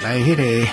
来，迄个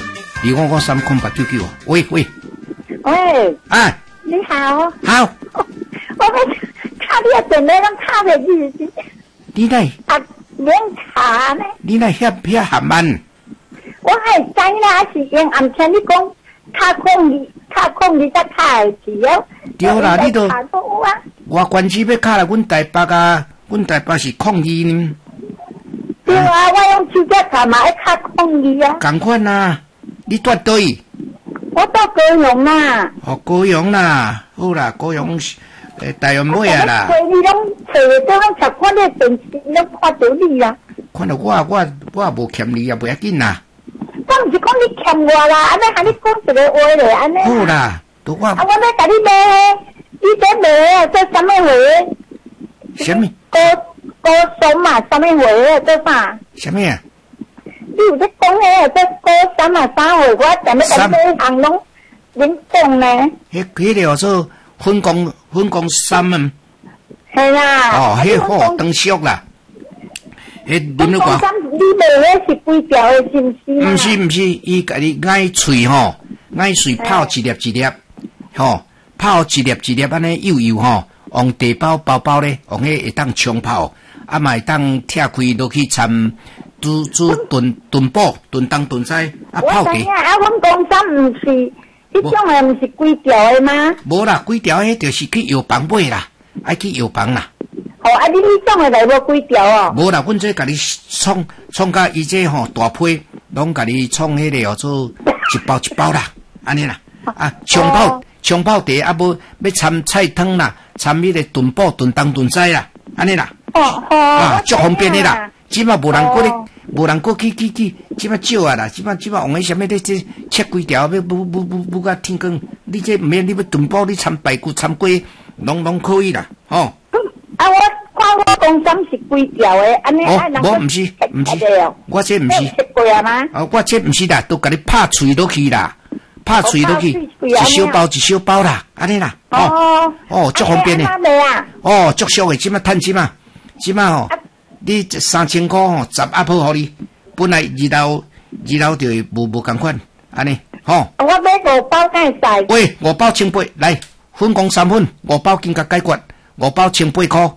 2553899，喂， 喂， 啊， 你好， 好， 我要卡你的电话，拢卡袂住， 你来， 啊，免卡呢？ 你来遐喊慢， 我还知啦，是因暗前你讲卡控你才卡会住哦。 对啦，你都卡到啊。 我关机要卡来阮台北啊，阮台北是02呢。 对啊，我用手机卡嘛，爱卡02啊。 同款啊，你住倒位？ 我到高雄啦。 哦，高雄啦，好啦，高雄台湾尾啊啦。 你拢找得到，拢看你电视，拢看到你啦。 看到我无欠你也袂要紧啦。 我毋是讲你欠我啦，安尼喊你讲一个话咧，安尼。 好啦，都我。 啊，我要甲你卖，你这卖啊，做什么货？ 什么？ 高松嘛，什么货做啥？ 什么啊？ 你有在讲诶，这高三嘛啥货？我怎么甲你行拢恁讲呢？ 迄个叫做粉光三啊。 系啦。 哦，迄好当俗啦。迄啉了高三你卖迄是规条诶，是毋是？ 毋是，伊甲你爱喙吼，爱喙泡一粒一粒，吼，泡一粒一粒安尼幼吼，用地包包咧，用迄会当冲泡，啊嘛会当拆开落去掺煮炖煲、炖东炖西，啊泡茶。 我知影，啊，阮高三毋是迄种诶，毋是规条诶吗？ 无啦，规条迄就是去药房买啦，爱去药房啦。 哦，啊，你种诶来无规条哦？ 无啦，阮这甲你创甲伊这吼大批，拢甲你创迄个叫做一包一包啦，安尼啦。啊，冲泡茶啊，无要掺菜汤啦，掺迄个炖煲、炖东炖西啦，安尼啦。啊，足方便的啦。即马无人过去，即马少啊啦，即马用迄什么咧？这切规条要不甲天光，你这毋免你要炖煲，你掺排骨、掺鸡，拢可以啦，吼。 啊，我看我公司是规条诶，安尼爱人。 无，毋是，我这毋是。 食过啊吗？ 我这毋是啦，都甲你拍喙落去啦，拍喙落去，一小包啦，安尼啦。哦，足方便的。哦，足俗的，即马趁即马吼，你3000块吼，10盒互你，本来二楼就无共款，安尼，吼。 我买5包敢会使？ 喂，5包1800，来，粉光3粉，5包金甲解决。5包1800块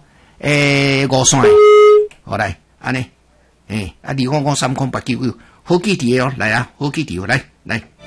，5线的，好来，安尼，2553899，好记住哦，来啊，好记住，来。